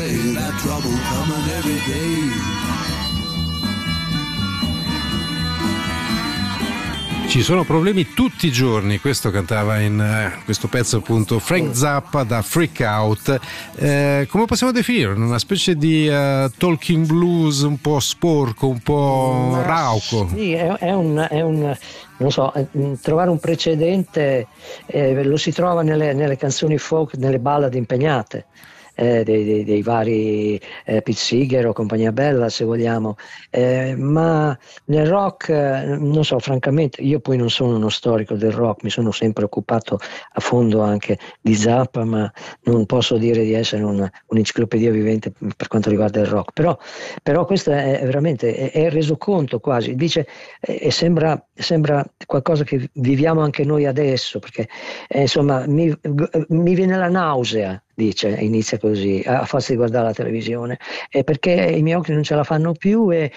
say that trouble coming every day. Ci sono problemi tutti i giorni, questo cantava in questo pezzo appunto Frank Zappa da Freak Out. Come possiamo definire? Una specie di talking blues un po' sporco, un po' rauco. Sì, è un non so, trovare un precedente lo si trova nelle canzoni folk, nelle ballad impegnate. Dei vari Pete Seeger o compagnia bella, se vogliamo, ma nel rock non so, francamente io poi non sono uno storico del rock, mi sono sempre occupato a fondo anche di Zappa, ma non posso dire di essere un'enciclopedia vivente per quanto riguarda il rock, però questo è veramente è resoconto quasi, dice, e sembra qualcosa che viviamo anche noi adesso, perché insomma mi viene la nausea, dice, inizia così, a forza di guardare la televisione, perché i miei occhi non ce la fanno più e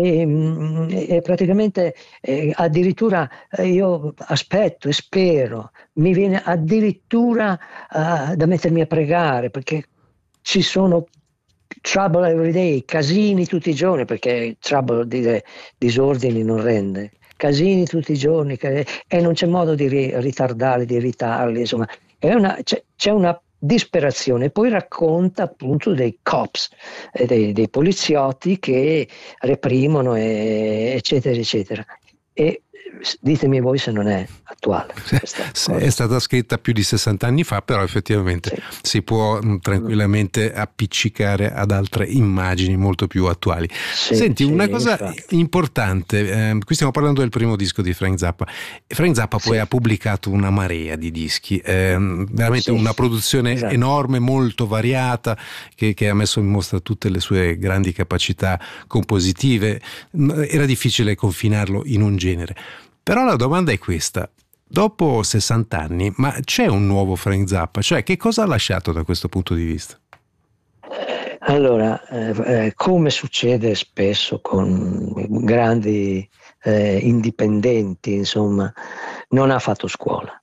praticamente addirittura io aspetto e spero, mi viene addirittura da mettermi a pregare, perché ci sono trouble every day, casini tutti i giorni, perché trouble dire disordini non rende, casini tutti i giorni e non c'è modo di ritardarli, di evitarli, insomma c'è una disperazione. Poi racconta appunto dei cops, dei poliziotti che reprimono eccetera eccetera, e ditemi voi se non è attuale. È stata scritta più di 60 anni fa, però effettivamente sì, si può tranquillamente appiccicare ad altre immagini molto più attuali. Sì, senti, una cosa infatti importante, qui stiamo parlando del primo disco di Frank Zappa. Frank Zappa poi ha pubblicato una marea di dischi, veramente una produzione enorme, molto variata, che ha messo in mostra tutte le sue grandi capacità compositive. Era difficile confinarlo in un genere. Però la domanda è questa: dopo 60 anni, ma c'è un nuovo Frank Zappa? Cioè, che cosa ha lasciato da questo punto di vista? Allora, come succede spesso con grandi indipendenti, insomma, non ha fatto scuola,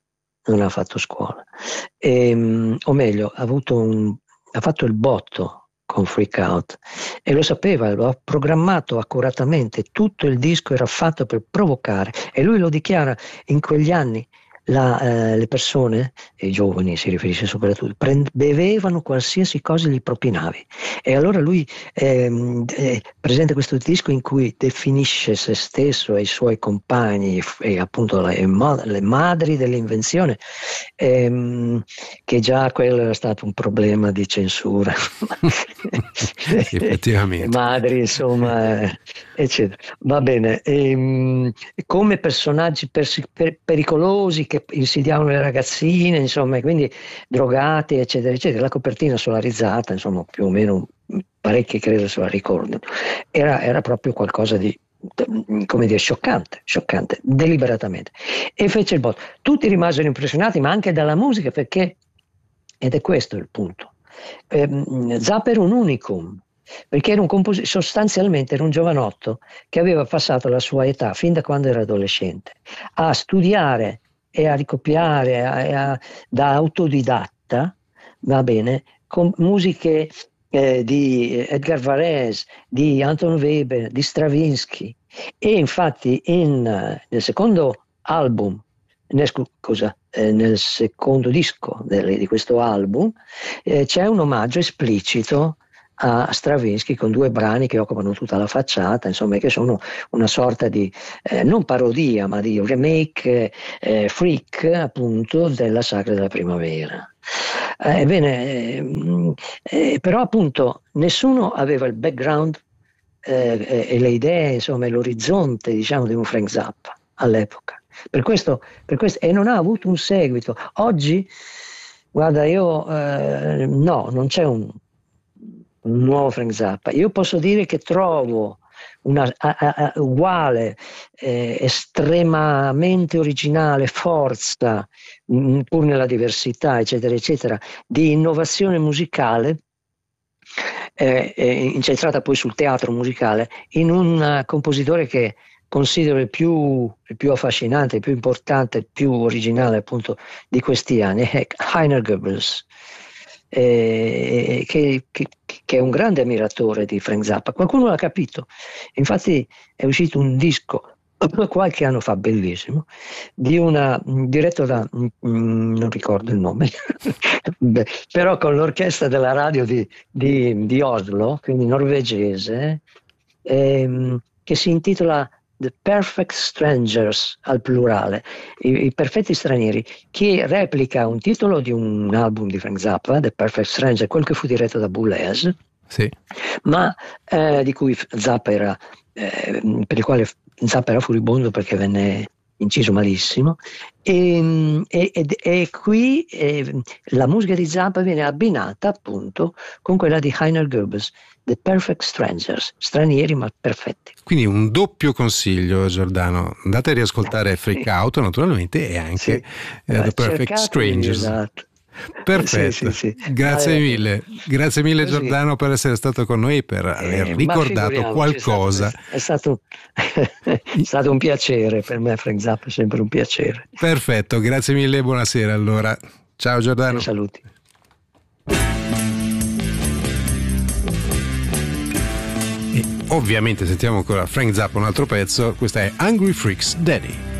o meglio, ha fatto il botto con Freak Out e lo sapeva, lo ha programmato accuratamente, tutto il disco era fatto per provocare, e lui lo dichiara in quegli anni. Le persone, i giovani si riferisce soprattutto, bevevano qualsiasi cosa gli propinavi, e allora lui presenta questo disco in cui definisce se stesso e i suoi compagni e appunto le madri dell'invenzione, che già quello era stato un problema di censura. Effettivamente. Madri, insomma, eccetera. Va bene, come personaggi pericolosi che insidiavano le ragazzine, insomma, e quindi drogati, eccetera, eccetera. La copertina solarizzata, insomma, più o meno parecchi credo se la ricordano. Era proprio qualcosa di, come dire, scioccante, deliberatamente. E fece il botto. Tutti rimasero impressionati, ma anche dalla musica, perché, ed è questo il punto, Zappa era un unicum, perché era sostanzialmente era un giovanotto che aveva passato la sua età, fin da quando era adolescente, a studiare e a ricopiare da autodidatta, va bene, con musiche di Edgar Varese, di Anton Weber, di Stravinsky, e infatti nel secondo album, nel secondo disco di questo album c'è un omaggio esplicito a Stravinsky con 2 brani che occupano tutta la facciata, insomma, che sono una sorta di non parodia, ma di remake freak, appunto, della Sagra della Primavera. Però appunto nessuno aveva il background e le idee, insomma, e l'orizzonte, diciamo, di un Frank Zappa all'epoca. Per questo, e non ha avuto un seguito. Oggi, guarda, io no, non c'è un nuovo Frank Zappa. Io posso dire che trovo una uguale, estremamente originale forza, pur nella diversità, eccetera, eccetera, di innovazione musicale, incentrata poi sul teatro musicale, in un compositore che considero il più affascinante, il più importante, il più originale appunto di questi anni, è Heiner Goebbels. che è un grande ammiratore di Frank Zappa. Qualcuno l'ha capito, infatti è uscito un disco qualche anno fa, bellissimo, diretto da non ricordo il nome beh, però con l'orchestra della radio di Oslo, quindi norvegese, che si intitola The Perfect Strangers, al plurale, i perfetti stranieri, che replica un titolo di un album di Frank Zappa, The Perfect Stranger, quel che fu diretto da Boulez, sì, ma di cui Zappa era per il quale Zappa era furibondo perché venne inciso malissimo, e qui la musica di Zappa viene abbinata appunto con quella di Heiner Goebbels, The Perfect Strangers, stranieri ma perfetti. Quindi un doppio consiglio, Giordano: andate a riascoltare Freak Out naturalmente, e anche The Perfect Strangers. Esatto. Perfetto, sì. Grazie mille Così. Giordano, per essere stato con noi e per aver ricordato qualcosa. È stato un piacere per me. Frank Zappa è sempre un piacere. Perfetto, grazie mille, buonasera allora. Ciao Giordano. Saluti. E ovviamente sentiamo ancora Frank Zappa, un altro pezzo. Questa è Hungry Freaks Daddy.